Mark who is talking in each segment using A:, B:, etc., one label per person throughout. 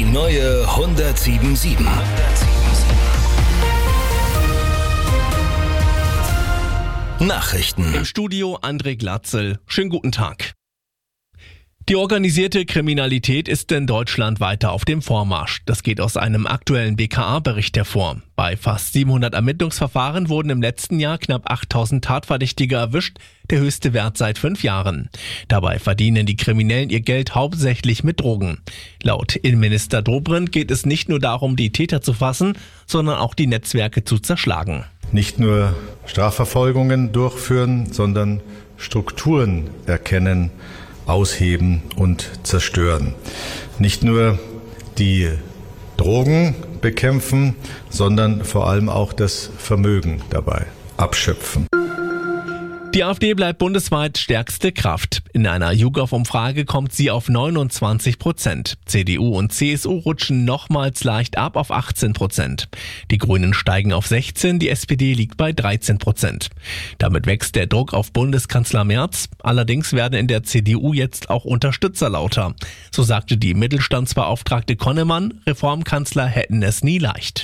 A: neue 107.7. Nachrichten.
B: Im Studio André Glatzel. Schönen guten Tag. Die organisierte Kriminalität ist in Deutschland weiter auf dem Vormarsch. Das geht aus einem aktuellen BKA-Bericht hervor. Bei fast 700 Ermittlungsverfahren wurden im letzten Jahr knapp 8000 Tatverdächtige erwischt, der höchste Wert seit 5 Jahren. Dabei verdienen die Kriminellen ihr Geld hauptsächlich mit Drogen. Laut Innenminister Dobrindt geht es nicht nur darum, die Täter zu fassen, sondern auch die Netzwerke zu zerschlagen.
C: Nicht nur Strafverfolgungen durchführen, sondern Strukturen erkennen, ausheben und zerstören. Nicht nur die Drogen bekämpfen, sondern vor allem auch das Vermögen dabei abschöpfen.
B: Die AfD bleibt bundesweit stärkste Kraft. In einer YouGov-Umfrage kommt sie auf 29%. CDU und CSU rutschen nochmals leicht ab auf 18%. Die Grünen steigen auf 16%, die SPD liegt bei 13%. Damit wächst der Druck auf Bundeskanzler Merz. Allerdings werden in der CDU jetzt auch Unterstützer lauter. So sagte die Mittelstandsbeauftragte Konnemann, Reformkanzler hätten es nie leicht.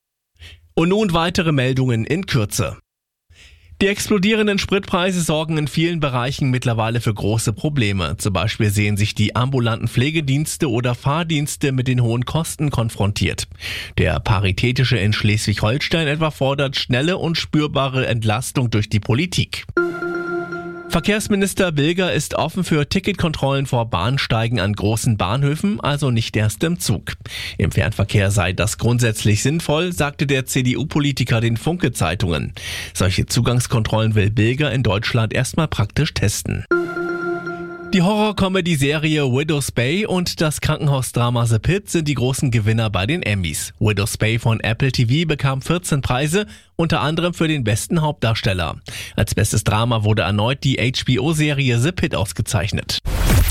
B: Und nun weitere Meldungen in Kürze. Die explodierenden Spritpreise sorgen in vielen Bereichen mittlerweile für große Probleme. Zum Beispiel sehen sich die ambulanten Pflegedienste oder Fahrdienste mit den hohen Kosten konfrontiert. Der Paritätische in Schleswig-Holstein etwa fordert schnelle und spürbare Entlastung durch die Politik. Verkehrsminister Bilger ist offen für Ticketkontrollen vor Bahnsteigen an großen Bahnhöfen, also nicht erst im Zug. Im Fernverkehr sei das grundsätzlich sinnvoll, sagte der CDU-Politiker den Funke-Zeitungen. Solche Zugangskontrollen will Bilger in Deutschland erstmal praktisch testen. Die Horror-Comedy-Serie Widow's Bay und das Krankenhausdrama The Pit sind die großen Gewinner bei den Emmys. Widow's Bay von Apple TV bekam 14 Preise, unter anderem für den besten Hauptdarsteller. Als bestes Drama wurde erneut die HBO-Serie The Pit ausgezeichnet.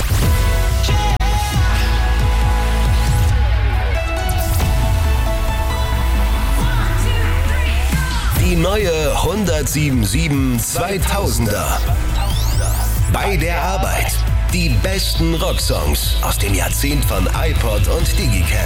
A: Die neue 107.7 2000er. Bei der Arbeit. Die besten Rocksongs aus dem Jahrzehnt von iPod und Digicam.